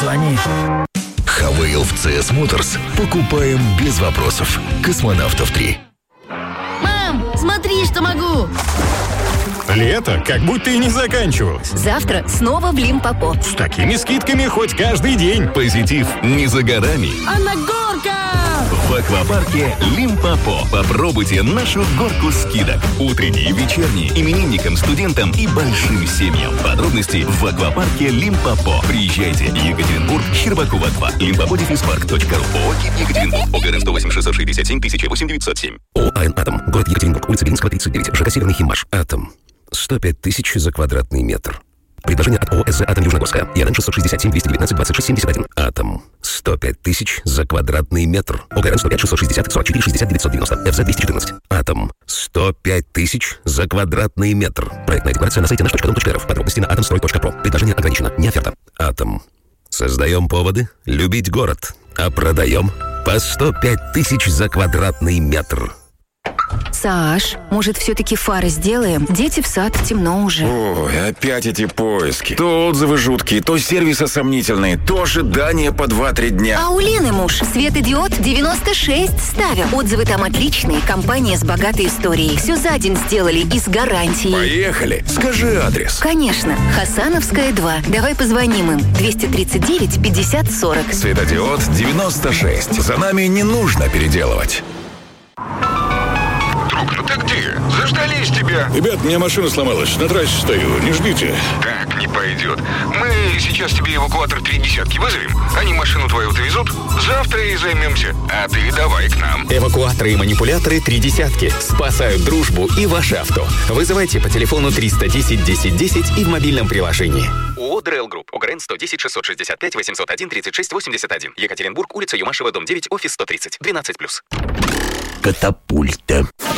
Звони. Хавейл в CS Motors покупаем без вопросов. Космонавтов 3. Мам, смотри, что могу! Лето как будто и не заканчивалось. Завтра снова в Лимпопо. С такими скидками хоть каждый день. Позитив не за горами. А на горка! В аквапарке Лимпопо. Попробуйте нашу горку скидок. Утренние и вечерние, именинникам, студентам и большим семьям. Подробности в аквапарке Лимпопо. Приезжайте. Екатеринбург, Щербакова 2. Limpopo-park.ru. ООО Екатеринбург. ОГРН 108 667 1008 907. ООО «АЭН Атом». Город Екатеринбург. Улица Ленинского, 39. ЖК «Северный Химмаш». Атом. 105 тысяч за квадратный метр. Предложение от ООО «СЗ Атом Южногорская». ЯРН 667 219 26 71. Атом. 105 тысяч за квадратный метр. ОГРН 105 660 44 60 990. ФЗ 214. Атом. 105 тысяч за квадратный метр. Проектная декларация на сайте наш.дом.рф. Подробности на atomstroy.pro. Предложение ограничено. Не оферта. Атом. Создаем поводы любить город, а продаем по 105 тысяч за квадратный метр. Саш, может, все-таки фары сделаем? Дети в сад, темно уже. Ой, опять эти поиски. То отзывы жуткие, то сервисы сомнительные, то ожидания по 2-3 дня. А у Лены муж светодиод 96 ставил. Отзывы там отличные, компания с богатой историей. Все за день сделали и с гарантией. Поехали, скажи адрес. Конечно, Хасановская 2. Давай позвоним им. 239 50 40. Светодиод 96. За нами не нужно переделывать. Друг, ну ты где? Заждались тебя. Ребят, у меня машина сломалась, на трассе стою, не ждите. Так не пойдет. Мы сейчас тебе эвакуатор 3 десятки вызовем. Они машину твою довезут. Завтра и займемся. А ты давай к нам. Эвакуаторы и манипуляторы 3 десятки. Спасают дружбу и ваше авто. Вызывайте по телефону 310 10 10 и в мобильном приложении. ООО «ДРЭЛ Групп». ОГРН 110 665 801 36 81. Екатеринбург, улица Юмашева, дом 9, офис 130. 12+. Катапульта.